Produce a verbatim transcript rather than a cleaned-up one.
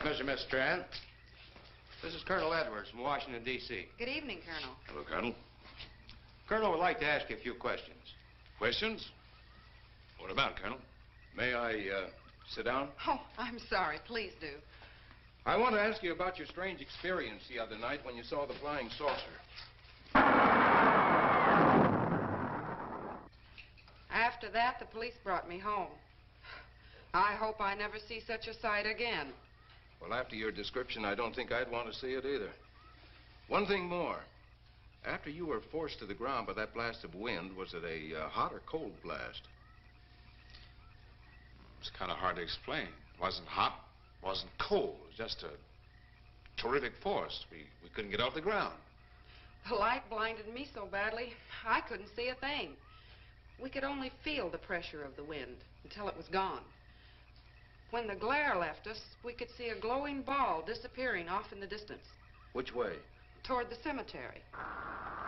Mister Miss Strand. This is Colonel Edwards from Washington, D C Good evening, Colonel. Hello, Colonel. Colonel would like to ask you a few questions. Questions? What about, Colonel? May I uh, sit down? Oh, I'm sorry. Please do. I want to ask you about your strange experience the other night when you saw the flying saucer. After that, the police brought me home. I hope I never see such a sight again. Well, after your description, I don't think I'd want to see it either. One thing more. After you were forced to the ground by that blast of wind, was it a uh, hot or cold blast? It's kind of hard to explain. It wasn't hot, wasn't cold. It was just a terrific force. We, we couldn't get off the ground. The light blinded me so badly, I couldn't see a thing. We could only feel the pressure of the wind until it was gone. When the glare left us, we could see a glowing ball disappearing off in the distance. Which way? Toward the cemetery.